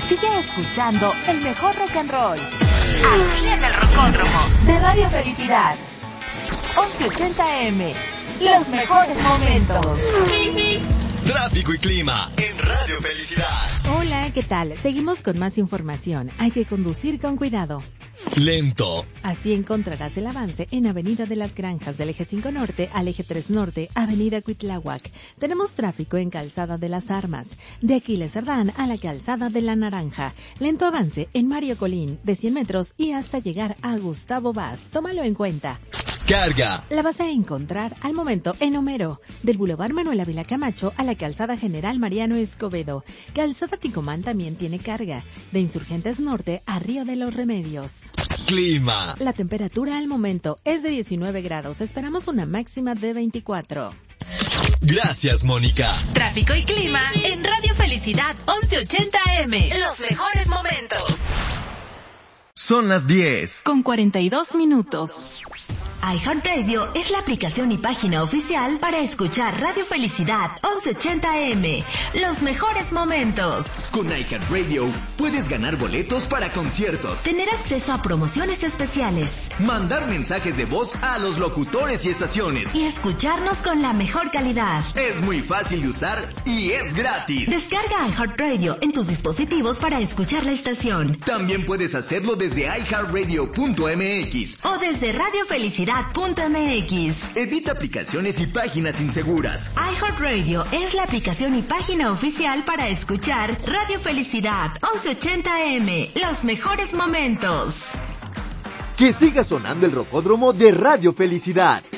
Sigue escuchando el mejor rock and roll. Aquí en el Rocódromo de Radio Felicidad. 1180M. Los mejores momentos. Tráfico y clima en Radio Felicidad. Hola, ¿qué tal? Seguimos con más información. Hay que conducir con cuidado. Lento. Así encontrarás el avance en Avenida de las Granjas del Eje 5 Norte al Eje 3 Norte, Avenida Cuitláhuac. Tenemos tráfico en Calzada de las Armas, de Aquiles Cerdán a la Calzada de la Naranja. Lento avance en Mario Colín, de 100 metros y hasta llegar a Gustavo Vaz. Tómalo en cuenta. Carga. La vas a encontrar al momento en Homero, del Boulevard Manuel Ávila Camacho a la Calzada General Mariano Escobedo. Calzada Ticomán también tiene carga, de Insurgentes Norte a Río de los Remedios. Clima. La temperatura al momento es de 19 grados. Esperamos una máxima de 24. Gracias, Mónica. Tráfico y clima en Radio Felicidad 1180M. Los mejores momentos. Son las 10. Con 42 minutos. iHeartRadio es la aplicación y página oficial para escuchar Radio Felicidad 1180M. Los mejores momentos. Con iHeartRadio puedes ganar boletos para conciertos, Tener acceso a promociones especiales mandar mensajes de voz a los locutores y estaciones. y escucharnos con la mejor calidad. Es muy fácil de usar y es gratis. Descarga iHeartRadio en tus dispositivos para escuchar la estación También puedes hacerlo desde iHeartRadio.mx. o desde radiofelicidad.mx. Evita aplicaciones y páginas inseguras. iHeartRadio es la aplicación y página oficial para escuchar Radio Felicidad 1180M. Los mejores momentos. Que siga sonando el Rocódromo de Radio Felicidad.